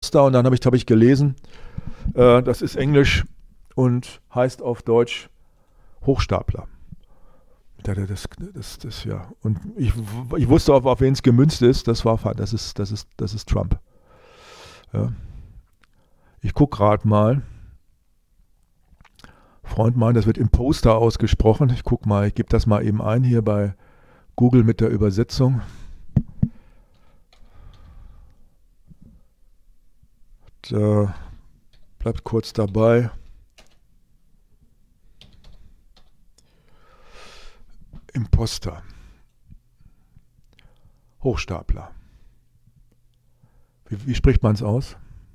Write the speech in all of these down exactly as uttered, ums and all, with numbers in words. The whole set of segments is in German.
Imposter und dann habe ich, hab ich gelesen, äh, das ist Englisch und heißt auf Deutsch Hochstapler. Das, das, das, das, ja. Und ich, ich wusste, auf, auf wen es gemünzt ist. Das war, das ist, das ist, das ist Trump. Ja. Ich gucke gerade mal. Freund mein, das wird Imposter ausgesprochen. Ich gucke mal, ich gebe das mal eben ein hier bei Google mit der Übersetzung. Da bleibt kurz dabei. Imposter. Hochstapler. Wie, wie spricht man es aus?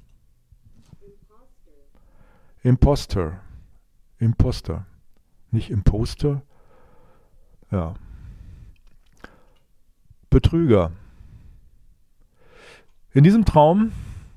Imposter. Imposter. Nicht Imposter. Ja. Betrüger. In diesem Traum,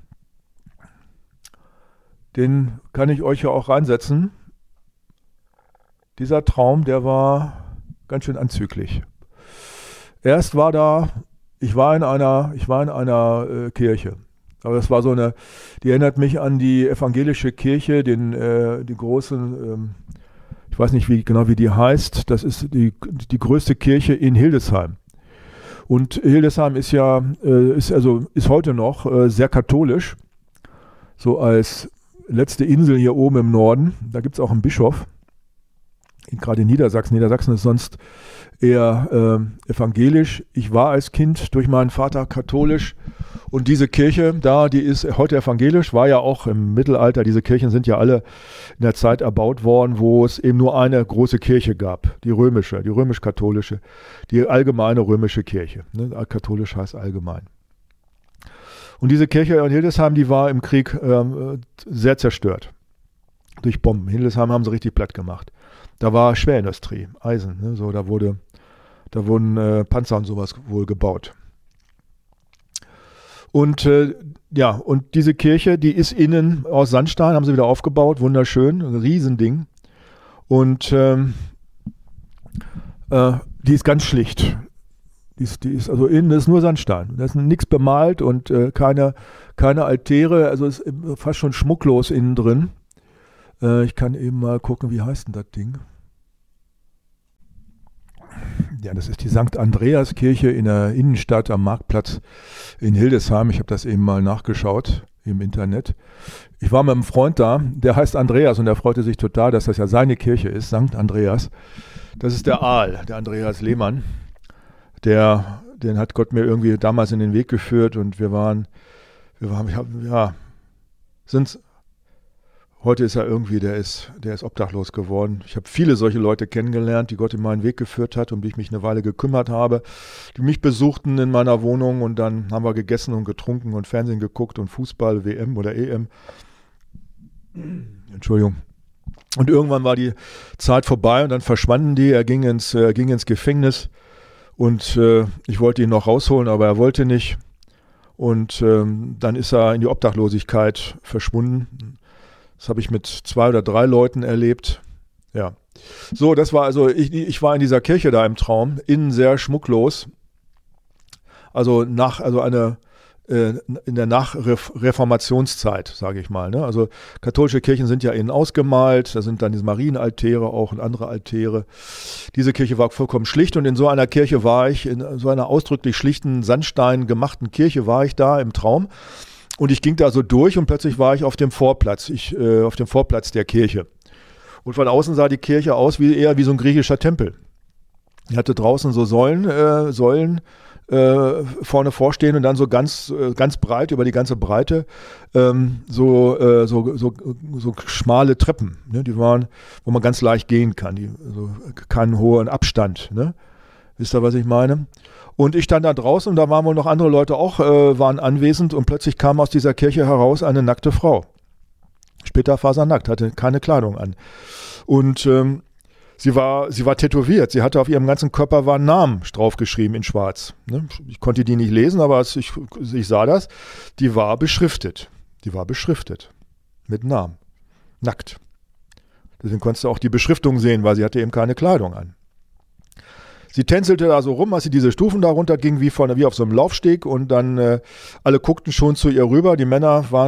den kann ich euch ja auch reinsetzen. Dieser Traum, der war ganz schön anzüglich. Erst war da, ich war in einer, ich war in einer äh, Kirche. Aber das war so eine, die erinnert mich an die evangelische Kirche, den, äh, die großen, ähm, ich weiß nicht wie, genau wie die heißt, das ist die, die größte Kirche in Hildesheim. Und Hildesheim ist ja, äh, ist also, ist heute noch äh, sehr katholisch, so als letzte Insel hier oben im Norden. Da gibt es auch einen Bischof. Gerade in Niedersachsen. Niedersachsen ist sonst eher äh, evangelisch. Ich war als Kind durch meinen Vater katholisch und diese Kirche da, die ist heute evangelisch, war ja auch im Mittelalter. Diese Kirchen sind ja alle in der Zeit erbaut worden, wo es eben nur eine große Kirche gab, die römische, die römisch-katholische, die allgemeine römische Kirche. Ne? Katholisch heißt allgemein. Und diese Kirche in Hildesheim, die war im Krieg äh, sehr zerstört durch Bomben. Hildesheim haben sie richtig platt gemacht. Da war Schwerindustrie, Eisen, ne? So, da wurde, da wurden äh, Panzer und sowas wohl gebaut. Und äh, ja, und diese Kirche, die ist innen aus Sandstein, haben sie wieder aufgebaut, wunderschön, ein Riesending. Und ähm, äh, die ist ganz schlicht. Die ist, die ist also innen ist nur Sandstein. Da ist nichts bemalt und äh, keine, keine Altäre, also ist fast schon schmucklos innen drin. Ich kann eben mal gucken, wie heißt denn das Ding? Ja, das ist die Sankt Andreas Kirche in der Innenstadt am Marktplatz in Hildesheim. Ich habe das eben mal nachgeschaut im Internet. Ich war mit einem Freund da, der heißt Andreas und der freute sich total, dass das ja seine Kirche ist, Sankt Andreas. Das ist der Aal, der Andreas Lehmann. Der, den hat Gott mir irgendwie damals in den Weg geführt und wir waren, wir waren, ja, sind Heute ist er irgendwie, der ist, der ist obdachlos geworden. Ich habe viele solche Leute kennengelernt, die Gott in meinen Weg geführt hat, um die ich mich eine Weile gekümmert habe, die mich besuchten in meiner Wohnung und dann haben wir gegessen und getrunken und Fernsehen geguckt und Fußball, W M oder E M. Entschuldigung. Und irgendwann war die Zeit vorbei und dann verschwanden die. Er ging ins, er ging ins Gefängnis und äh, ich wollte ihn noch rausholen, aber er wollte nicht. Und ähm, dann ist er in die Obdachlosigkeit verschwunden. Das habe ich mit zwei oder drei Leuten erlebt. Ja. So, das war also, ich, ich war in dieser Kirche da im Traum, innen sehr schmucklos. Also nach, also eine, äh, in der Nachreformationszeit, sage ich mal. Ne? Also katholische Kirchen sind ja innen ausgemalt, da sind dann diese Marienaltäre auch und andere Altäre. Diese Kirche war vollkommen schlicht und in so einer Kirche war ich, in so einer ausdrücklich schlichten, Sandstein gemachten Kirche war ich da im Traum. Und ich ging da so durch und plötzlich war ich auf dem Vorplatz, ich, äh, auf dem Vorplatz der Kirche. Und von außen sah die Kirche aus wie eher wie so ein griechischer Tempel. Die hatte draußen so Säulen, äh, Säulen äh, vorne vorstehen und dann so ganz, äh, ganz breit, über die ganze Breite, ähm, so, äh, so, so, so schmale Treppen, ne? Die waren, wo man ganz leicht gehen kann, die, also keinen hohen Abstand. Ne? Wisst ihr, was ich meine? Und ich stand da draußen und da waren wohl noch andere Leute auch, äh, waren anwesend und plötzlich kam aus dieser Kirche heraus eine nackte Frau. Splitterfasernackt, hatte keine Kleidung an. Und ähm, sie war, sie war tätowiert, sie hatte auf ihrem ganzen Körper war ein Name draufgeschrieben in schwarz. Ne? Ich konnte die nicht lesen, aber ich, ich sah das. Die war beschriftet. Die war beschriftet. Mit Namen. Nackt. Deswegen konntest du auch die Beschriftung sehen, weil sie hatte eben keine Kleidung an. Sie tänzelte da so rum, als sie diese Stufen da runter ging, wie, von, wie auf so einem Laufsteg und dann äh, alle guckten schon zu ihr rüber. Die Männer waren